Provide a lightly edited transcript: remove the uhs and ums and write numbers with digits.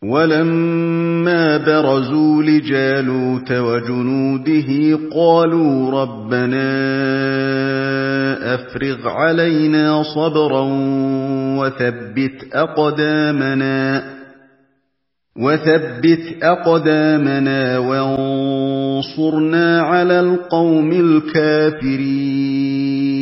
وَلَمَّا بَرَزُوا لِجَالُوتَ وَجُنُودِهِ قَالُوا رَبَّنَا أَفْرِغْ عَلَيْنَا صَبْرًا وَثَبِّتْ أَقْدَامَنَا وَانصُرْنَا عَلَى الْقَوْمِ الْكَافِرِينَ